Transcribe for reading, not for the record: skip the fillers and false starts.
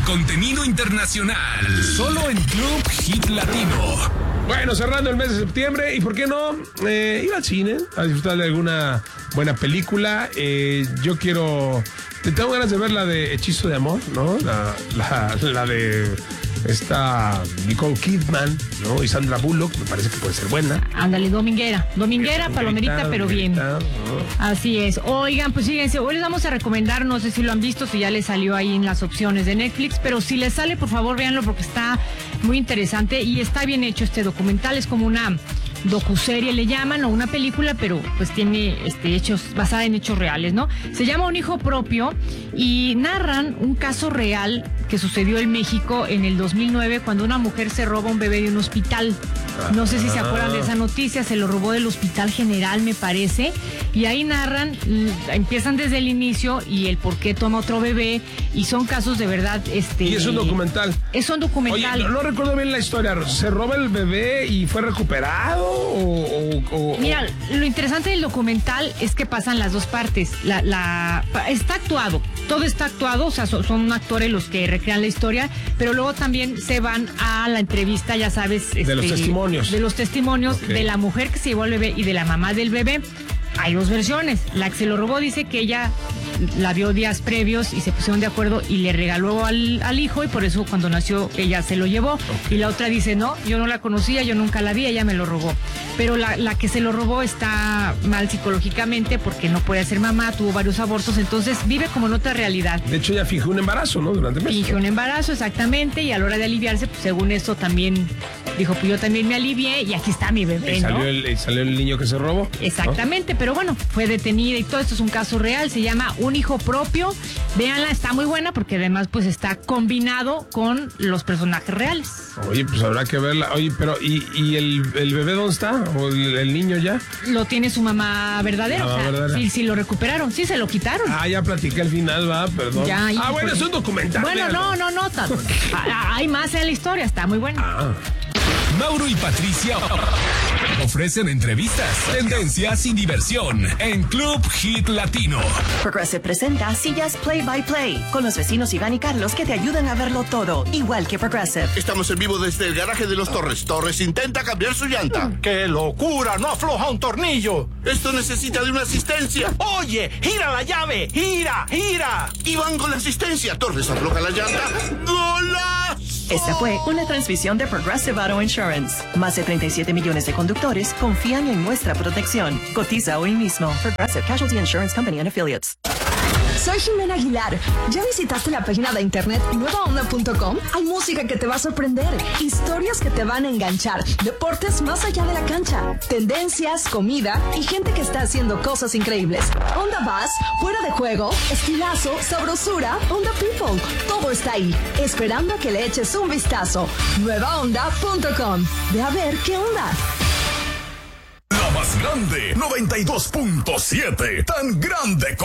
contenido internacional. Solo en Club Hit Latino. Bueno, cerrando el mes de septiembre, y por qué no ir al cine a disfrutar de alguna buena película. Tengo ganas de ver la de Hechizo de Amor, ¿no? La de esta Nicole Kidman, ¿no? Y Sandra Bullock, me parece que puede ser buena. Ándale, dominguera, palomerita, pero bien. ¿No? Así es. Oigan, pues fíjense, hoy les vamos a recomendar, no sé si lo han visto, si ya les salió ahí en las opciones de Netflix, pero si les sale, por favor, véanlo porque está muy interesante y está bien hecho este documental. Es como una docuserie le llaman, o una película, pero pues tiene hechos, basada en hechos reales, ¿no? Se llama Un hijo propio y narran un caso real que sucedió en México en el 2009 cuando una mujer se roba un bebé de un hospital. No sé si se acuerdan de esa noticia, se lo robó del Hospital General, me parece, y ahí narran, empiezan desde el inicio y el por qué toma otro bebé, y son casos de verdad. Y es un documental. Es un documental. Oye, no recuerdo bien la historia. ¿Se roba el bebé y fue recuperado o...? Mira, lo interesante del documental es que pasan las dos partes. Está actuado, todo está actuado, o sea, son actores los que recrean la historia, pero luego también se van a la entrevista, ya sabes, de los testimonios. De los testimonios, okay, de la mujer que se llevó al bebé y de la mamá del bebé. Hay dos versiones. La que se lo robó dice que ella la vio días previos y se pusieron de acuerdo y le regaló al hijo, y por eso cuando nació ella se lo llevó. Okay. Y la otra dice, no, yo no la conocía, yo nunca la vi, ella me lo robó. Pero la que se lo robó está mal psicológicamente porque no puede ser mamá, tuvo varios abortos, entonces vive como en otra realidad. De hecho, ella fingió un embarazo, ¿no? Durante meses. Fingió un embarazo, exactamente, y a la hora de aliviarse, pues según eso también dijo, pues yo también me alivié y aquí está mi bebé, ¿no? Salió el niño que se robó. Exactamente, ¿no? Pero bueno, fue detenida y todo esto es un caso real, se llama Un hijo propio. Véanla, está muy buena porque además pues está combinado con los personajes reales. Oye, pues habrá que verla. Oye, pero ¿y el bebé dónde está? ¿O el niño ya? Lo tiene su mamá verdadera, sí lo recuperaron, sí se lo quitaron. Ya platiqué al final, va, perdón. Bueno, es un documental. Bueno, no, hay más en la historia, está muy buena. Mauro y Patricia ofrecen entrevistas, tendencias y diversión en Club Hit Latino. Progressive presenta Sillas Play by Play con los vecinos Iván y Carlos que te ayudan a verlo todo, igual que Progressive. Estamos en vivo desde el garaje de los Torres. Torres intenta cambiar su llanta. ¡Qué locura! ¡No afloja un tornillo! Esto necesita de una asistencia. ¡Oye! ¡Gira la llave! ¡Gira! Iván con la asistencia. Torres afloja la llanta. ¡Golazo! Esta fue una transmisión de Progressive Auto Insurance. Más de 37 millones de conductores confían en nuestra protección. Cotiza hoy mismo. Progressive Casualty Insurance Company and Affiliates. Soy Jimena Aguilar. ¿Ya visitaste la página de internet nuevaonda.com? Hay música que te va a sorprender, historias que te van a enganchar, deportes más allá de la cancha, tendencias, comida y gente que está haciendo cosas increíbles. Onda Bass, fuera de juego, estilazo, sabrosura, Onda People. Todo está ahí, esperando a que le eches un vistazo. Nuevaonda.com. Ve a ver qué onda. La más grande, 92.7. Tan grande como